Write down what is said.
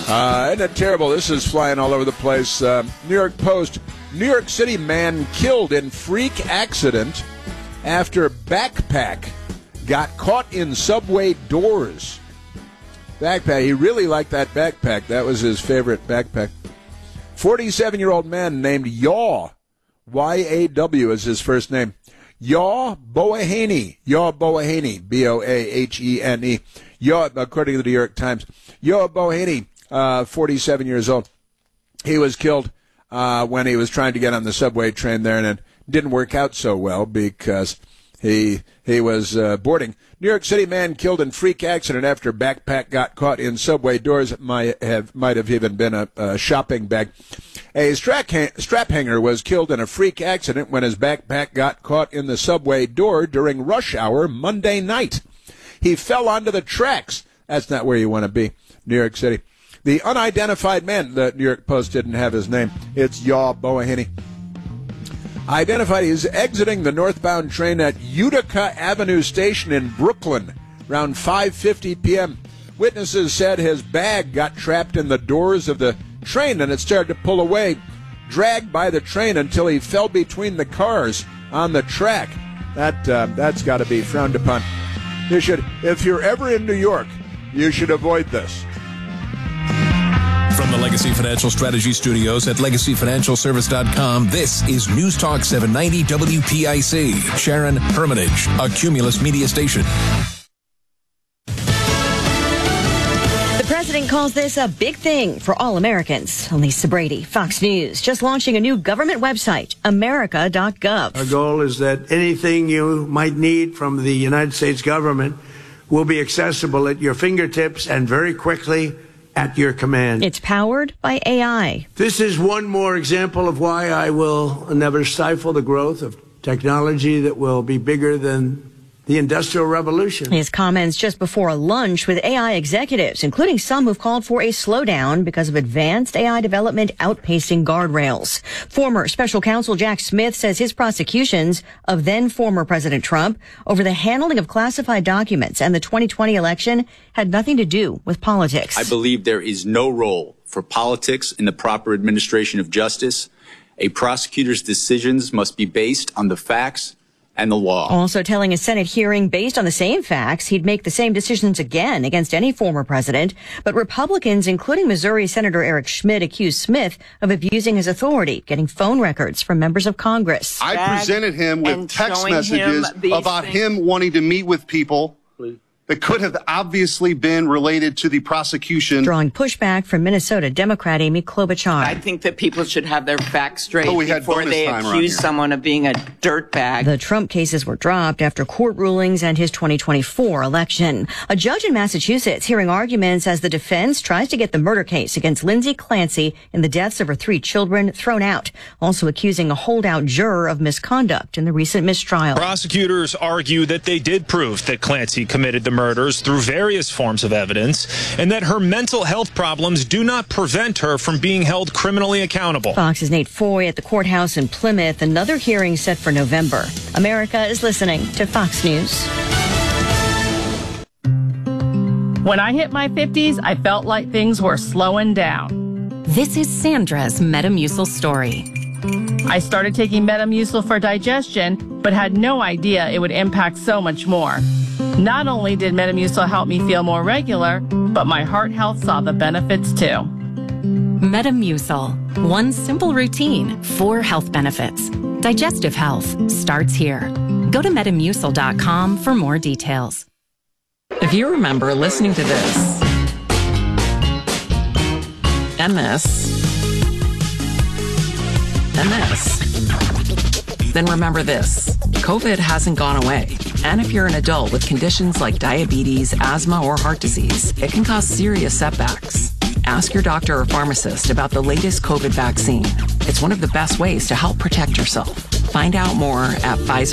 Isn't it terrible? This is flying all over the place. New York Post. New York City man killed in freak accident after backpack got caught in subway doors. Backpack. He really liked that backpack. That was his favorite backpack. 47-year-old man named Yaw. Y-A-W is his first name. Yaw Bohaney. Yaw Bohaney. B-O-A-H-E-N-E. Yaw, according to the New York Times. Yaw Bohaney, 47 years old. He was killed when he was trying to get on the subway train there, and it didn't work out so well because he was boarding. New York City man killed in freak accident after backpack got caught in subway doors. It might have even been a shopping bag. A strap hanger was killed in a freak accident when his backpack got caught in the subway door during rush hour Monday night. He fell onto the tracks. That's not where you want to be, New York City. The unidentified man, the New York Post didn't have his name. It's Yaw Bohaney. Identified, he's exiting the northbound train at Utica Avenue Station in Brooklyn around 5:50 p.m. Witnesses said his bag got trapped in the doors of the train and it started to pull away, dragged by the train until he fell between the cars on the track. That's got to be frowned upon. You should, if you're ever in New York, you should avoid this. From the Legacy Financial Strategy Studios at LegacyFinancialService.com, this is News Talk 790 WPIC. Sharon Hermitage, a Cumulus Media station. The president calls this a big thing for all Americans. Lisa Brady, Fox News, just launching a new government website, America.gov. Our goal is that anything you might need from the United States government will be accessible at your fingertips and very quickly at your command. It's powered by AI. This is one more example of why I will never stifle the growth of technology that will be bigger than the Industrial Revolution. His comments just before a lunch with AI executives, including some who've called for a slowdown because of advanced AI development outpacing guardrails. Former special counsel Jack Smith says his prosecutions of then former President Trump over the handling of classified documents and the 2020 election had nothing to do with politics. I believe there is no role for politics in the proper administration of justice. A prosecutor's decisions must be based on the facts and the law. Also telling a Senate hearing based on the same facts, he'd make the same decisions again against any former president. But Republicans, including Missouri Senator Eric Schmidt, accused Smith of abusing his authority, getting phone records from members of Congress. I presented him with text messages about him wanting to meet with people that could have obviously been related to the prosecution. Drawing pushback from Minnesota Democrat Amy Klobuchar. I think that people should have their facts straight before they accuse someone of being a dirtbag. The Trump cases were dropped after court rulings and his 2024 election. A judge in Massachusetts hearing arguments as the defense tries to get the murder case against Lindsay Clancy in the deaths of her 3 children thrown out, also accusing a holdout juror of misconduct in the recent mistrial. Prosecutors argue that they did prove that Clancy committed the murders through various forms of evidence, and that her mental health problems do not prevent her from being held criminally accountable. Fox's Nate Foy at the courthouse in Plymouth. Another hearing set for November. America is listening to Fox News. When I hit my 50s, I felt like things were slowing down. This is Sandra's Metamucil story. I started taking Metamucil for digestion, but had no idea it would impact so much more. Not only did Metamucil help me feel more regular, but my heart health saw the benefits too. Metamucil. One simple routine, 4 health benefits. Digestive health starts here. Go to Metamucil.com for more details. If you remember listening to this, and this, and this, then remember this. COVID hasn't gone away. And if you're an adult with conditions like diabetes, asthma, or heart disease, it can cause serious setbacks. Ask your doctor or pharmacist about the latest COVID vaccine. It's one of the best ways to help protect yourself. Find out more at Pfizer.